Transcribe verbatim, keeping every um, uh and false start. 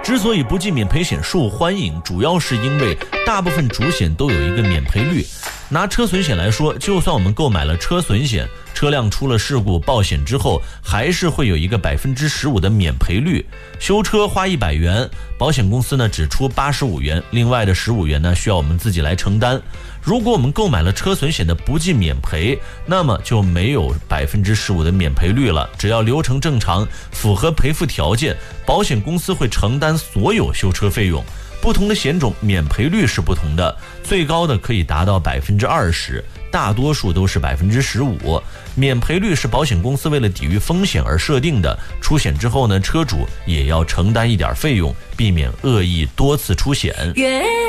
之所以不计免赔险受欢迎，主要是因为大部分主险都有一个免赔率。拿车损险来说，就算我们购买了车损险，车辆出了事故报险之后，还是会有一个百分之十五的免赔率。修车花一百元，保险公司呢只出八十五元，另外的十五元呢需要我们自己来承担。如果我们购买了车损险的不计免赔，那么就没有百分之十五的免赔率了。只要流程正常，符合赔付条件，保险公司会承担所有修车费用。不同的险种免赔率是不同的，最高的可以达到百分之二十，大多数都是百分之十五。免赔率是保险公司为了抵御风险而设定的，出险之后呢，车主也要承担一点费用，避免恶意多次出险。